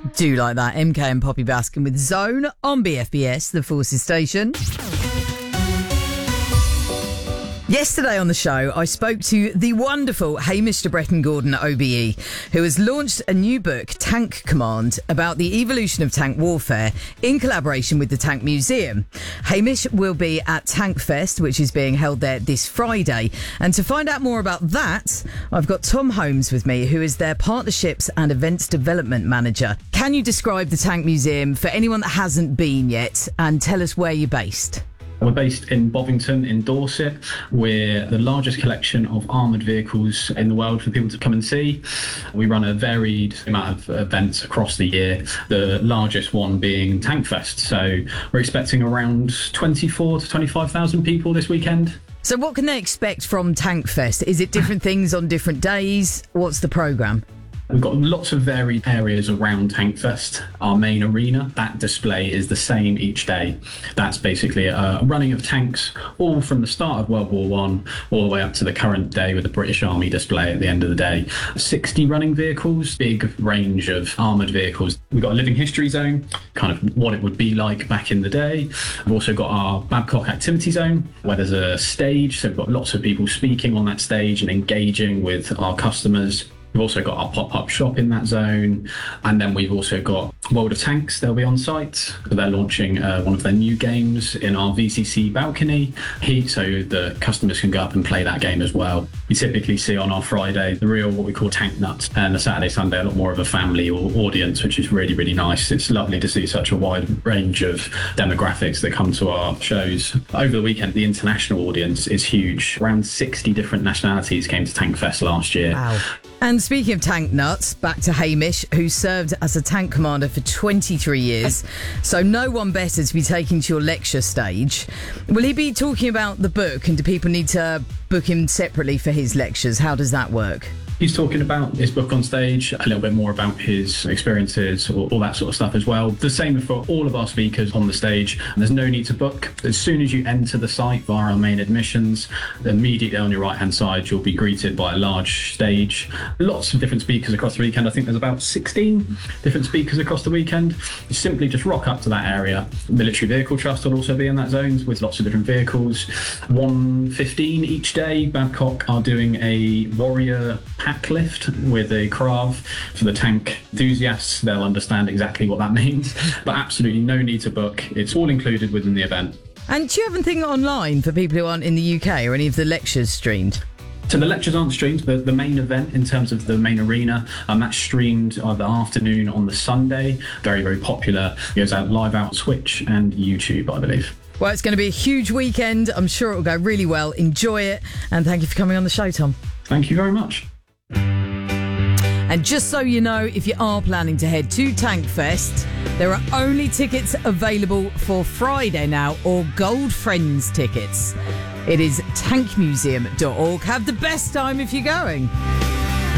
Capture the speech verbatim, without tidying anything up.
Do like that. M K and Poppy Baskin with Zone on B F B S, the Forces station. Yesterday on the show, I spoke to the wonderful Hamish de Bretton Gordon at O B E, who has launched a new book, Tank Command, about the evolution of tank warfare in collaboration with the Tank Museum. Hamish will be at Tank Fest, which is being held there this Friday. And to find out more about that, I've got Tom Holmes with me, who is their Partnerships and Events Development Manager. Can you describe the Tank Museum for anyone that hasn't been yet, and tell us where you're based? We're based in Bovington in Dorset. We're the largest collection of armoured vehicles in the world for people to come and see. We run a varied amount of events across the year, the largest one being Tank Fest. So we're expecting around twenty-four to twenty-five thousand people this weekend. So what can they expect from Tank Fest? Is it different things on different days? What's the programme? We've got lots of varied areas around Tank Fest. Our main arena, that display is the same each day. That's basically a running of tanks, all from the start of World War One, all the way up to the current day with the British Army display at the end of the day. sixty running vehicles, big range of armoured vehicles. We've got a living history zone, kind of what it would be like back in the day. We've also got our Babcock activity zone, where there's a stage, so we've got lots of people speaking on that stage and engaging with our customers. We've also got our pop-up shop in that zone. And then we've also got World of Tanks. They'll be on site. They're launching uh, one of their new games in our V C C balcony heat, so the customers can go up and play that game as well. You typically see on our Friday the real, what we call tank nuts, and the Saturday, Sunday, a lot more of a family or audience, which is really, really nice. It's lovely to see such a wide range of demographics that come to our shows. Over the weekend, the international audience is huge. Around sixty different nationalities came to Tank Fest last year. Wow. And speaking of tank nuts, back to Hamish, who served as a tank commander for twenty-three years. So no one better to be taking to your lecture stage. Will he be talking about the book, and do people need to book him separately for his lectures? How does that work? He's talking about his book on stage, a little bit more about his experiences, all, all that sort of stuff as well. The same for all of our speakers on the stage. There's no need to book. As soon as you enter the site via our main admissions, immediately on your right-hand side, you'll be greeted by a large stage. Lots of different speakers across the weekend. I think there's about sixteen different speakers across the weekend. You simply just rock up to that area. Military Vehicle Trust will also be in that zone with lots of different vehicles. one fifteen each day, Babcock are doing a warrior pack lift with a Krav. For the tank enthusiasts, they'll understand exactly what that means, but absolutely no need to book. It's all included within the event. And do you have anything online for people who aren't in the U K, or any of the lectures streamed? So the lectures aren't streamed. The, the main event in terms of the main arena, um, that's streamed uh, the afternoon on the Sunday. Very, very popular. It goes out live out Twitch and YouTube, I believe. Well, it's going to be a huge weekend. I'm sure it will go really well. Enjoy it. And thank you for coming on the show, Tom. Thank you very much. And just so you know, if you are planning to head to Tank Fest, there are only tickets available for Friday now, or Gold Friends tickets. It is tank museum dot org. Have the best time if you're going.